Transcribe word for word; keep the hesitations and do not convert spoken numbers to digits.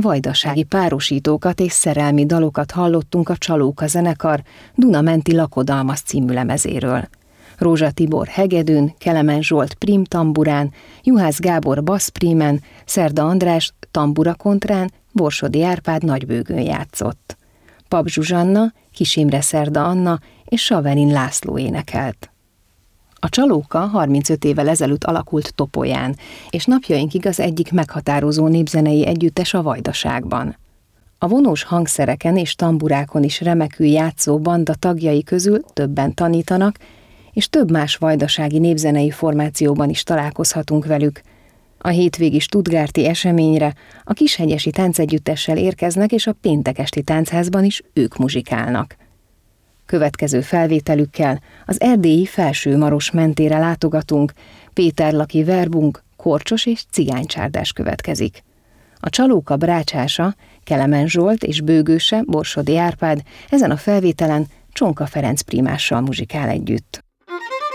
vajdasági párosítókat és szerelmi dalokat hallottunk a Csalóka zenekar Dunamenti lakodalmas című lemezéről. Rózsa Tibor hegedűn, Kelemen Zsolt prim tamburán, Juhász Gábor basszprímen, Szerda András tambura kontrán, Borsodi Árpád nagybőgőn játszott. Pap Zsuzsanna, Kis Imre Szerda Anna és Saverin László énekelt. A Csalóka harmincöt évvel ezelőtt alakult Topolyán, és napjainkig az egyik meghatározó népzenei együttes a Vajdaságban. A vonós hangszereken és tamburákon is remekül játszó banda tagjai közül többen tanítanak, és több más vajdasági népzenei formációban is találkozhatunk velük. A hétvégi stuttgarti eseményre a Kishegyesi Táncegyüttessel érkeznek, és a péntekesti táncházban is ők muzsikálnak. Következő felvételükkel az erdélyi Felső-Maros mentére látogatunk, Péterlaki verbunk, korcsos és cigánycsárdás következik. A Csalóka brácsása, Kelemen Zsolt és bőgőse, Borsodi Árpád ezen a felvételen Csonka Ferenc prímással muzsikál együtt.